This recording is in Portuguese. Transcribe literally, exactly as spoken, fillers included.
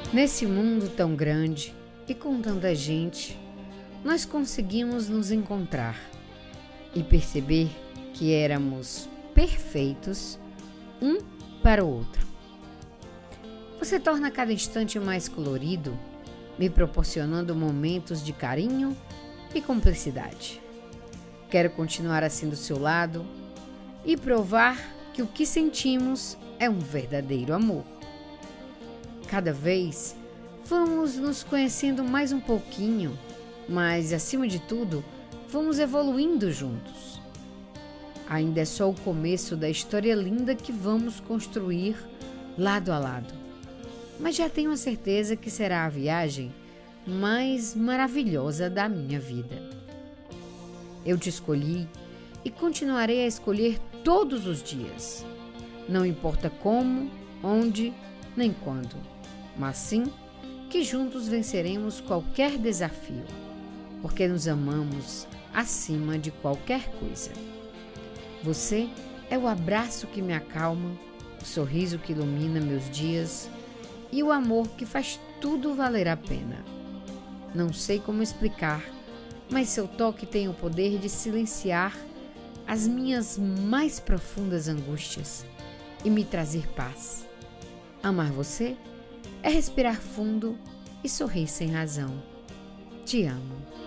Nesse mundo tão grande e com tanta gente, nós conseguimos nos encontrar e perceber que éramos perfeitos um para o outro. Você torna cada instante mais colorido, me proporcionando momentos de carinho e cumplicidade. Quero continuar assim do seu lado e provar que o que sentimos é um verdadeiro amor. Cada vez vamos nos conhecendo mais um pouquinho, mas acima de tudo, vamos evoluindo juntos. Ainda é só o começo da história linda que vamos construir lado a lado. Mas já tenho a certeza que será a viagem mais maravilhosa da minha vida. Eu te escolhi e continuarei a escolher todos os dias. Não importa como, onde, nem quando, mas sim que juntos venceremos qualquer desafio, porque nos amamos acima de qualquer coisa. Você é o abraço que me acalma, o sorriso que ilumina meus dias e o amor que faz tudo valer a pena. Não sei como explicar, mas seu toque tem o poder de silenciar as minhas mais profundas angústias e me trazer paz. Amar você é respirar fundo e sorrir sem razão. Te amo.